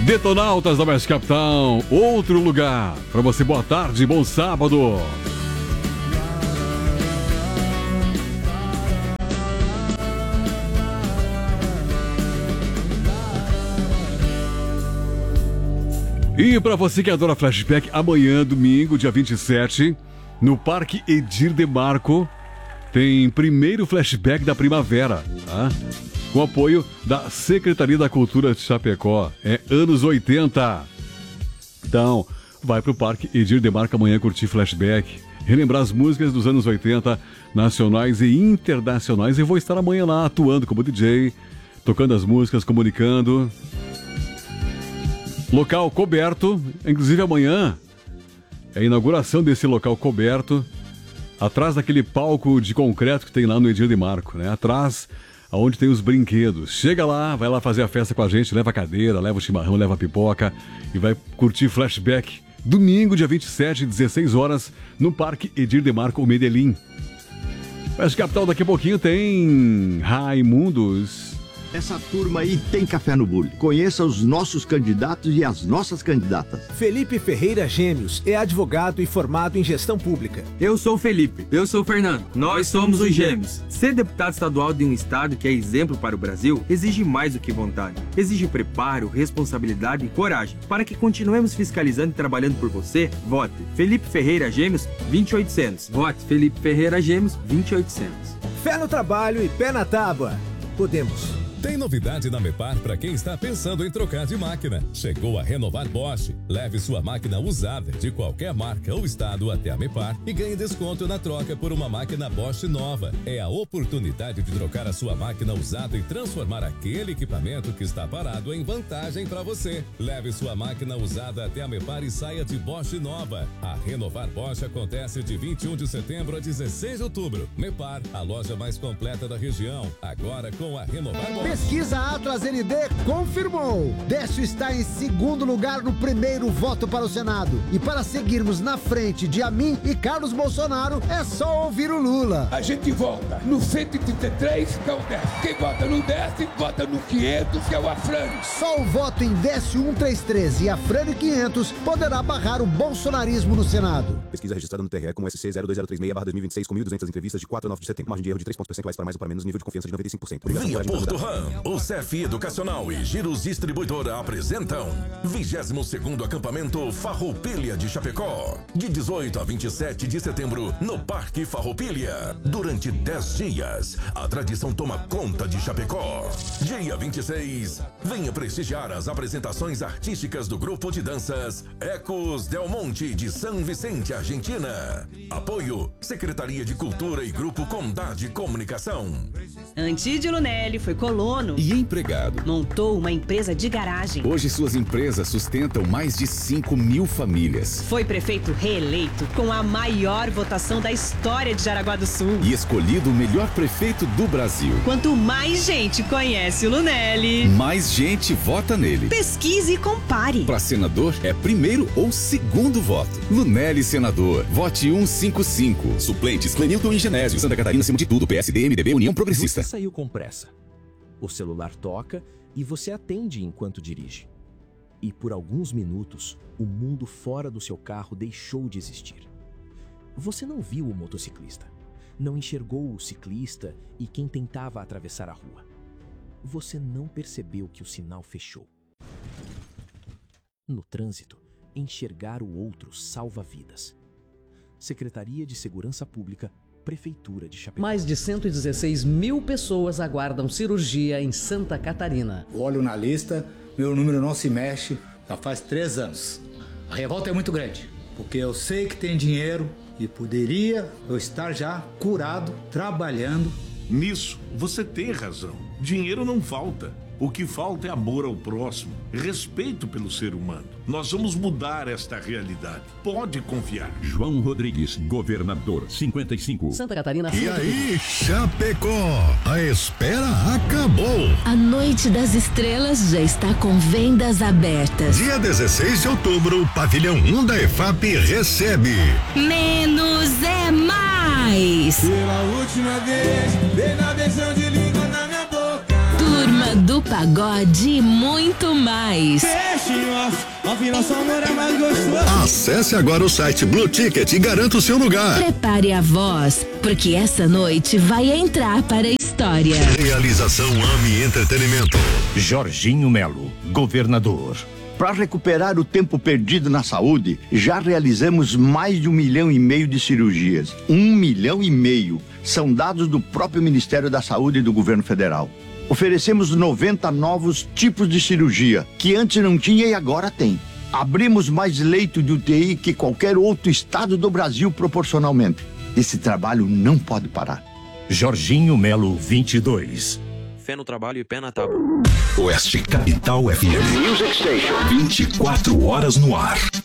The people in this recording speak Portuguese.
Detonautas da Mais Capital, outro lugar para você. Boa tarde, bom sábado. E para você que adora flashback, amanhã, domingo, dia 27, no Parque Edir Demarco, tem primeiro flashback da primavera, tá? Com apoio da Secretaria da Cultura de Chapecó. É anos 80. Então, vai pro Parque Edir Demarco amanhã curtir flashback, relembrar as músicas dos anos 80, nacionais e internacionais. E vou estar amanhã lá atuando como DJ, tocando as músicas, comunicando. Local coberto, inclusive amanhã é a inauguração desse local coberto, atrás daquele palco de concreto que tem lá no Edir Demarco, né? Atrás, onde tem os brinquedos. Chega lá, vai lá fazer a festa com a gente, leva a cadeira, leva o chimarrão, leva a pipoca e vai curtir flashback. Domingo, dia 27, 16 horas, no Parque Edir Demarco, Medellín. Mas Capital, daqui a pouquinho tem Raimundos. Essa turma aí tem café no bule. Conheça os nossos candidatos e as nossas candidatas. Felipe Ferreira Gêmeos é advogado e formado em gestão pública. Eu sou o Felipe. Eu sou o Fernando. Nós somos os Gêmeos. Ser deputado estadual de um estado que é exemplo para o Brasil exige mais do que vontade. Exige preparo, responsabilidade e coragem. Para que continuemos fiscalizando e trabalhando por você, vote Felipe Ferreira Gêmeos 20800. Vote Felipe Ferreira Gêmeos 20800. Fé no trabalho e pé na tábua. Podemos. Tem novidade na Mepar para quem está pensando em trocar de máquina. Chegou a Renovar Bosch. Leve sua máquina usada de qualquer marca ou estado até a Mepar e ganhe desconto na troca por uma máquina Bosch nova. É a oportunidade de trocar a sua máquina usada e transformar aquele equipamento que está parado em vantagem para você. Leve sua máquina usada até a Mepar e saia de Bosch nova. A Renovar Bosch acontece de 21 de setembro a 16 de outubro. Mepar, a loja mais completa da região. Agora com a Renovar Bosch. Pesquisa Atlas ND confirmou. Décio está em segundo lugar no primeiro voto para o Senado. E para seguirmos na frente de Amin e Carlos Bolsonaro, é só ouvir o Lula. A gente vota no 133, que é o Décio. Quem vota no Décio, vota no 500, que é o Afrânio. Só o voto em Décio 133 e Afrânio 500 poderá barrar o bolsonarismo no Senado. Pesquisa registrada no TRE com SC 02036/2026 com 1.200 entrevistas de 4 a 9 de setembro. Margem de erro de 3 pontos percentuais para mais ou para menos, nível de confiança de 95%. Via Porto Ram, o CEF Educacional e Giros Distribuidora apresentam 22º Acampamento Farroupilha de Chapecó, de 18 a 27 de setembro, no Parque Farroupilha. Durante 10 dias, a tradição toma conta de Chapecó. Dia 26, venha prestigiar as apresentações artísticas do grupo de danças Ecos Del Monte de São Vicente, Argentina. Apoio, Secretaria de Cultura e Grupo Condade Comunicação. Antídio Lunelli foi colono e empregado. Montou uma empresa de garagem. Hoje suas empresas sustentam mais de 5.000 famílias. Foi prefeito reeleito com a maior votação da história de Jaraguá do Sul. E escolhido o melhor prefeito do Brasil. Quanto mais gente conhece o Lunelli, mais gente vota nele. Pesquise e compare. Para senador é primeiro ou segundo voto. Lunelli senador. Vote 155. Suplentes Clenilton e Genésio. Santa Catarina acima de tudo. PSD, MDB, União Progressista. Você saiu com pressa. O celular toca e você atende enquanto dirige. E por alguns minutos, o mundo fora do seu carro deixou de existir. Você não viu o motociclista, não enxergou o ciclista e quem tentava atravessar a rua. Você não percebeu que o sinal fechou. No trânsito, enxergar o outro salva vidas. Secretaria de Segurança Pública, Prefeitura de Chapecó. Mais de 116 mil pessoas aguardam cirurgia em Santa Catarina. Olho na lista, meu número não se mexe, já faz 3 anos. A revolta é muito grande, porque eu sei que tem dinheiro e poderia eu estar já curado, trabalhando. Nisso, você tem razão. Dinheiro não falta. O que falta é amor ao próximo, respeito pelo ser humano. Nós vamos mudar esta realidade. Pode confiar. João Rodrigues, governador, 55. Santa Catarina. E aí, Chapecó, a espera acabou. A Noite das Estrelas já está com vendas abertas. Dia 16 de outubro, o Pavilhão 1 da EFAP recebe Menos é Mais. Pela última vez, dei na beijão de língua na minha boca. Turma do do pagode e muito mais. Acesse agora o site Blue Ticket e garanta o seu lugar. Prepare a voz, porque essa noite vai entrar para a história. Realização AMI Entretenimento. Jorginho Melo, governador. Para recuperar o tempo perdido na saúde, já realizamos mais de 1,5 milhão de cirurgias. 1,5 milhão. São dados do próprio Ministério da Saúde e do Governo Federal. Oferecemos 90 novos tipos de cirurgia, que antes não tinha e agora tem. Abrimos mais leito de UTI que qualquer outro estado do Brasil proporcionalmente. Esse trabalho não pode parar. Jorginho Melo 22. Fé no trabalho e pé na tábua. Oeste Capital FM. Music Station. 24 horas no ar.